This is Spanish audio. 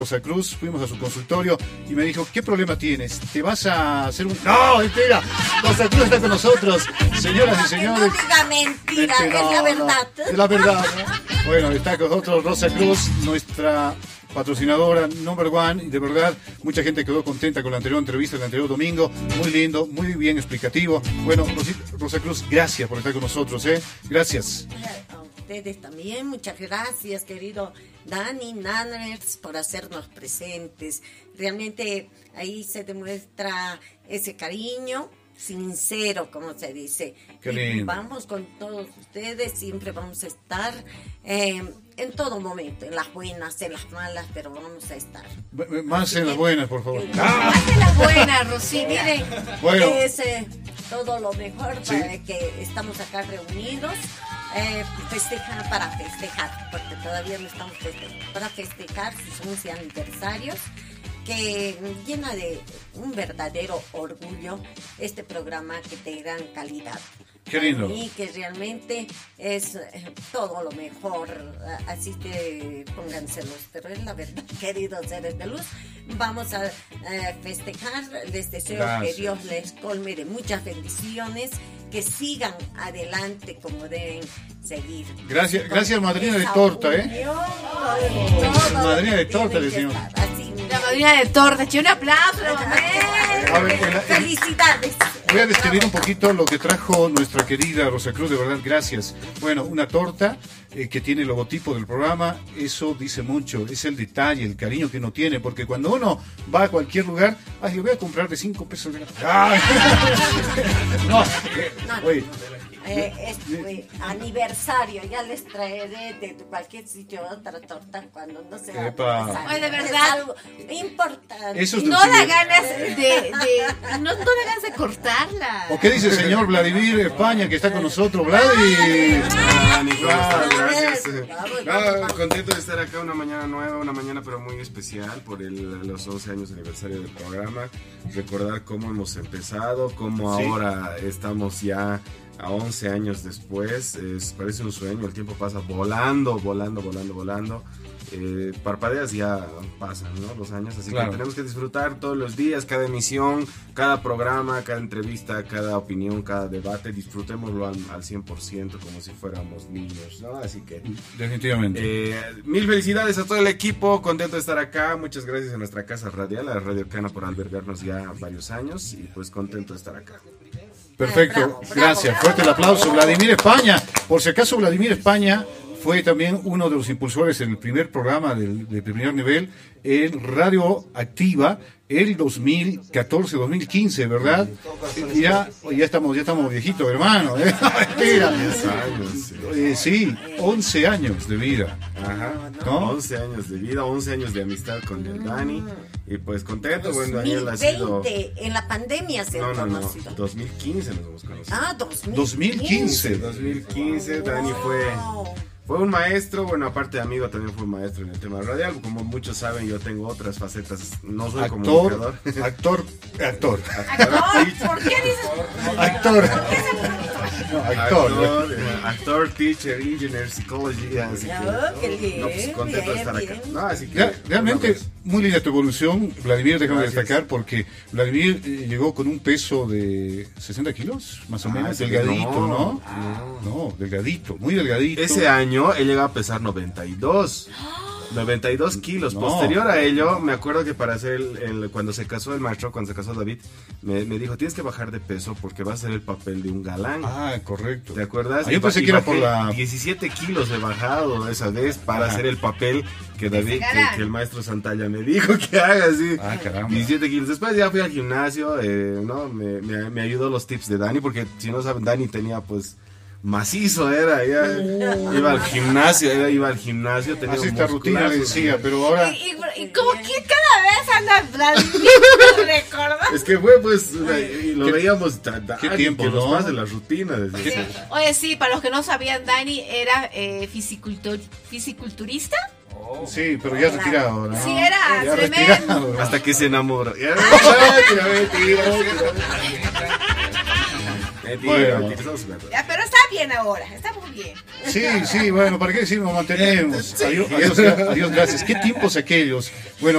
Rosa Cruz, fuimos a su consultorio y me dijo, ¿qué problema tienes? ¿Te vas a hacer un...? ¡No, mentira! Rosa Cruz está con nosotros, señoras y señores. No diga mentira, es la verdad. Es la verdad, ¿no? Bueno, está con nosotros Rosa Cruz, nuestra patrocinadora number one, y de verdad mucha gente quedó contenta con la anterior entrevista del anterior domingo, muy lindo, muy bien explicativo. Bueno, Rosa Cruz, gracias por estar con nosotros, gracias. A ustedes también, muchas gracias, querido Dani Nanners, por hacernos presentes. Realmente ahí se demuestra ese cariño sincero, como se dice. Qué lindo. Y vamos con todos ustedes, siempre vamos a estar en todo momento, en las buenas, en las malas, pero vamos a estar. Más Así en las buenas, por favor. Más en las buenas, Rosy, miren. Bueno. Es todo lo mejor Sí. para que estamos acá reunidos. Para festejar, porque todavía no estamos festejando, para festejar sus 11 aniversarios, que llena de un verdadero orgullo este programa que te dan calidad. Qué lindo. Y que realmente es todo lo mejor, así que pónganselos, pero es la verdad, queridos seres de luz. Vamos a festejar, les deseo Gracias. que Dios les colme de muchas bendiciones, que sigan adelante como deben seguir. Gracias, madrina de Esa torta, unión, todo Madrina de tiene torta, que le decimos. estar así. La madrina de torta, che, un aplauso, A ver, Felicidades. voy a describir un poquito lo que trajo nuestra querida Rosa Cruz, de verdad, gracias. Bueno, una torta que tiene el logotipo del programa, eso dice mucho, es el detalle, el cariño que uno tiene, porque cuando uno va a cualquier lugar, ay, le voy a comprar de 5 pesos. ¡Ay! No, oye, Aniversario, ya les traeré de cualquier sitio otra torta cuando no sea Epa. aniversario. Oye, de Es verdad. algo importante. Eso es No da ganas no da ganas de cortarla. ¿o qué dice el señor Vladimir España, que está con nosotros? Vladi. Dani, ¿cómo estás? Gracias. Vamos. Contento de estar acá, una mañana nueva, una mañana pero muy especial por los 11 años de aniversario del programa. Recordar cómo hemos empezado, cómo Sí. ahora estamos ya a 11 años después. Parece un sueño, el tiempo pasa volando. Parpadeas, ya pasan, ¿no? Los años, así Claro. que tenemos que disfrutar todos los días, cada emisión, cada programa, cada entrevista, cada opinión, cada debate, disfrutémoslo al 100% como si fuéramos niños, ¿no? Así que Definitivamente. mil felicidades a todo el equipo, contento de estar acá, muchas gracias a nuestra casa radial, a Radio Cana, por albergarnos ya varios años, y pues contento de estar acá. Perfecto, Bravo, gracias. bravo, Fuerte el bravo. aplauso. Vladimir España. Por si acaso, Vladimir España fue también uno de los impulsores en el primer programa de primer nivel en Radio Activa, el 2014-2015, ¿verdad? Y ya estamos viejitos, hermano. Mentira. 10 años, sí. Sí, 11 años de vida. Ajá, ¿No? 11 años de vida, 11 años de amistad con el Dani, y pues contento, bueno, Daniel ha sido... 2020, en la pandemia se han No, conocido. 2015 nos hemos conocido. 2015. 2015, Dani fue un maestro, bueno, aparte de amigo también fue un maestro en el tema radial. Como muchos saben, yo tengo otras facetas, no soy comunicador. Actor. Actor, ¿por qué dices? Actor. No, Actor, teacher, engineer, psychology, así que, qué bien, no, pues contento de estar acá. bien. No, así que, Realmente muy linda tu evolución, Vladimir, déjame Gracias. destacar, porque Vladimir llegó con un peso de 60 kilos, más o menos, sí, delgadito, ¿no? no. No, delgadito, muy delgadito. Ese año él llegaba a pesar 92 kilos. No. Posterior a ello, me acuerdo que para hacer cuando se casó el maestro, cuando se casó David, me dijo, tienes que bajar de peso porque vas a hacer el papel de un galán. Ah, correcto. ¿Te acuerdas? Ah, yo pensé que era por bajé la... 17 kilos he bajado esa vez para hacer el papel que David, que el maestro Santalla me dijo que haga, así. Ah, caramba. 17 kilos. Después ya fui al gimnasio, ¿no? Me ayudó los tips de Dani, porque si no saben, Dani tenía pues macizo, iba al gimnasio, tenía Así esta rutina le decía, pero ahora... Y como que cada vez anda Vladimir, ¿recuerdas? Es que fue pues, y lo ¿Qué- veíamos qué tiempo, que nos no? pase la rutina. Sí. Oye, sí, para los que no sabían, Dani era fisiculturista. Sí, pero ya retirado, ¿no? Sí, era Ya tremendo. retirado, ¿no? Hasta que se enamora. Bueno. Ya, pero está bien ahora, está muy nadie. Sí, bueno, ¿para qué decir nos mantenemos? Adiós, gracias. ¿Qué tiempos aquellos? Bueno.